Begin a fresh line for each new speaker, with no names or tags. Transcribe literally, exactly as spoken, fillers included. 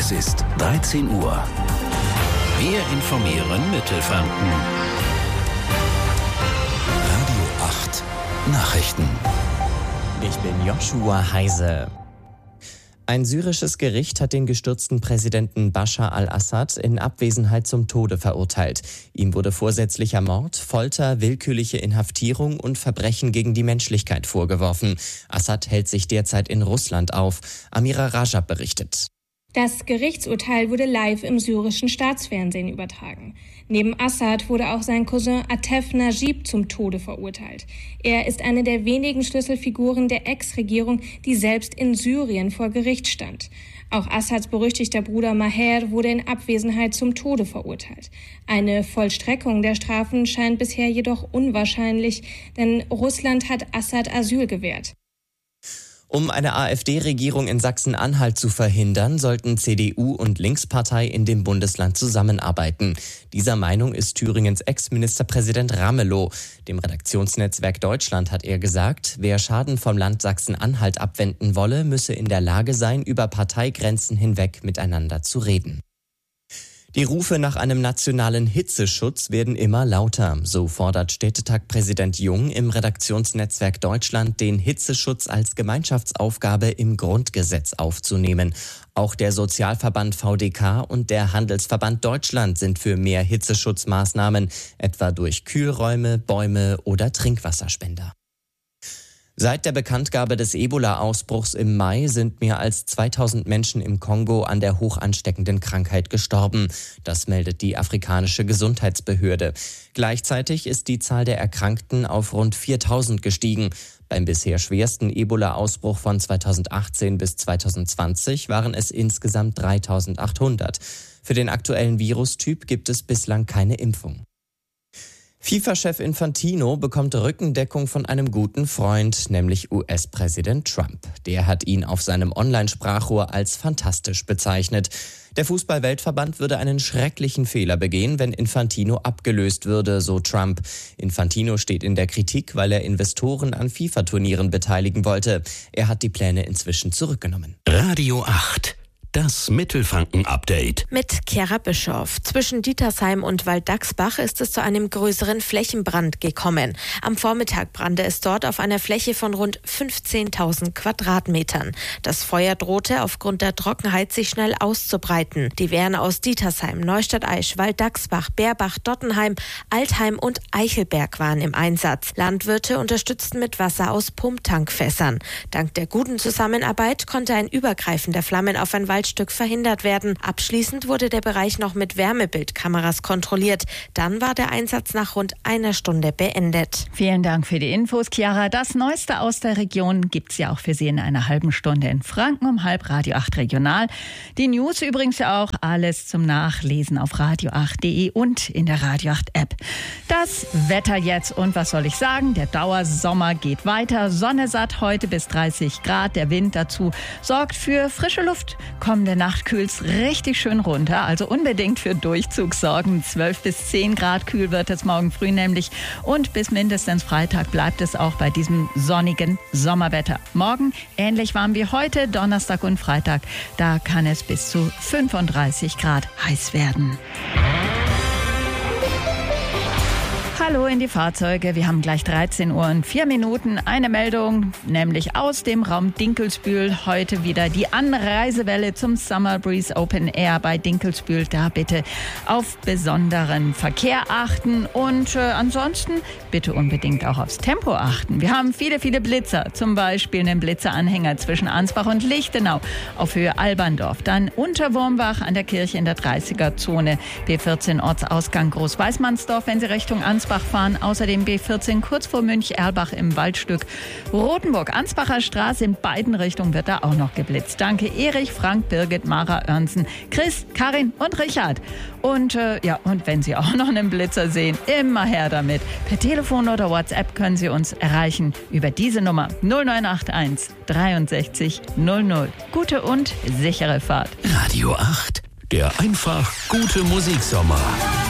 Es ist dreizehn Uhr. Wir informieren Mittelfranken. Radio acht Nachrichten.
Ich bin Joshua Heise. Ein syrisches Gericht hat den gestürzten Präsidenten Bashar al-Assad in Abwesenheit zum Tode verurteilt. Ihm wurde vorsätzlicher Mord, Folter, willkürliche Inhaftierung und Verbrechen gegen die Menschlichkeit vorgeworfen. Assad hält sich derzeit in Russland auf. Amira Rajab berichtet.
Das Gerichtsurteil wurde live im syrischen Staatsfernsehen übertragen. Neben Assad wurde auch sein Cousin Atef Najib zum Tode verurteilt. Er ist eine der wenigen Schlüsselfiguren der Ex-Regierung, die selbst in Syrien vor Gericht stand. Auch Assads berüchtigter Bruder Maher wurde in Abwesenheit zum Tode verurteilt. Eine Vollstreckung der Strafen scheint bisher jedoch unwahrscheinlich, denn Russland hat Assad Asyl gewährt.
Um eine AfD-Regierung in Sachsen-Anhalt zu verhindern, sollten C D U und Linkspartei in dem Bundesland zusammenarbeiten. Dieser Meinung ist Thüringens Ex-Ministerpräsident Ramelow. Dem Redaktionsnetzwerk Deutschland hat er gesagt, wer Schaden vom Land Sachsen-Anhalt abwenden wolle, müsse in der Lage sein, über Parteigrenzen hinweg miteinander zu reden. Die Rufe nach einem nationalen Hitzeschutz werden immer lauter. So fordert Städtetag-Präsident Jung im Redaktionsnetzwerk Deutschland, den Hitzeschutz als Gemeinschaftsaufgabe im Grundgesetz aufzunehmen. Auch der Sozialverband V D K und der Handelsverband Deutschland sind für mehr Hitzeschutzmaßnahmen, etwa durch Kühlräume, Bäume oder Trinkwasserspender. Seit der Bekanntgabe des Ebola-Ausbruchs im Mai sind mehr als zweitausend Menschen im Kongo an der hochansteckenden Krankheit gestorben. Das meldet die afrikanische Gesundheitsbehörde. Gleichzeitig ist die Zahl der Erkrankten auf rund viertausend gestiegen. Beim bisher schwersten Ebola-Ausbruch von zweitausendachtzehn bis zweitausendzwanzig waren es insgesamt dreitausendachthundert. Für den aktuellen Virustyp gibt es bislang keine Impfung. FIFA-Chef Infantino bekommt Rückendeckung von einem guten Freund, nämlich U S-Präsident Trump. Der hat ihn auf seinem Online-Sprachrohr als fantastisch bezeichnet. Der Fußball-Weltverband würde einen schrecklichen Fehler begehen, wenn Infantino abgelöst würde, so Trump. Infantino steht in der Kritik, weil er Investoren an FIFA-Turnieren beteiligen wollte. Er hat die Pläne inzwischen zurückgenommen.
Radio acht. Das Mittelfranken-Update.
Mit Chiara Bischoff. Zwischen Dietersheim und Walddachsbach ist es zu einem größeren Flächenbrand gekommen. Am Vormittag brannte es dort auf einer Fläche von rund fünfzehntausend Quadratmetern. Das Feuer drohte aufgrund der Trockenheit sich schnell auszubreiten. Die Wehren aus Dietersheim, Neustadt-Aisch, Walddachsbach, Beerbach, Dottenheim, Altheim und Eichelberg waren im Einsatz. Landwirte unterstützten mit Wasser aus Pumptankfässern. Dank der guten Zusammenarbeit konnte ein Übergreifen der Flammen auf ein Wald Stück verhindert werden. Abschließend wurde der Bereich noch mit Wärmebildkameras kontrolliert. Dann war der Einsatz nach rund einer Stunde beendet.
Vielen Dank für die Infos, Chiara. Das Neueste aus der Region gibt's ja auch für Sie in einer halben Stunde in Franken um halb Radio acht Regional. Die News übrigens ja auch alles zum Nachlesen auf radio acht punkt de und in der Radio acht App. Das Wetter jetzt und was soll ich sagen? Der Dauersommer geht weiter. Sonne satt heute bis dreißig Grad. Der Wind dazu sorgt für frische Luft. Kommende Nacht kühlt's richtig schön runter, also unbedingt für Durchzug sorgen. zwölf bis zehn Grad kühl wird es morgen früh nämlich und bis mindestens Freitag bleibt es auch bei diesem sonnigen Sommerwetter. Morgen ähnlich warm wie heute, Donnerstag und Freitag, da kann es bis zu fünfunddreißig Grad heiß werden. Hallo in die Fahrzeuge. Wir haben gleich dreizehn Uhr und vier Minuten. Eine Meldung, nämlich aus dem Raum Dinkelsbühl. Heute wieder die Anreisewelle zum Summer Breeze Open Air bei Dinkelsbühl. Da bitte auf besonderen Verkehr achten und äh, ansonsten bitte unbedingt auch aufs Tempo achten. Wir haben viele, viele Blitzer. Zum Beispiel einen Blitzeranhänger zwischen Ansbach und Lichtenau auf Höhe Alberndorf. Dann Unterwurmbach an der Kirche in der dreißiger Zone. B vierzehn Ortsausgang Großweißmannsdorf, wenn Sie Richtung Ansbach fahren. Außerdem B vierzehn kurz vor Münch-Erlbach im Waldstück. Rotenburg, Ansbacher Straße in beiden Richtungen wird da auch noch geblitzt. Danke Erich, Frank, Birgit, Mara, Örnsen, Chris, Karin und Richard. Und äh, ja, und wenn Sie auch noch einen Blitzer sehen, immer her damit. Per Telefon oder WhatsApp können Sie uns erreichen über diese Nummer null neun acht eins dreiundsechzig null null. Gute und sichere Fahrt.
Radio acht. Der einfach gute Musiksommer.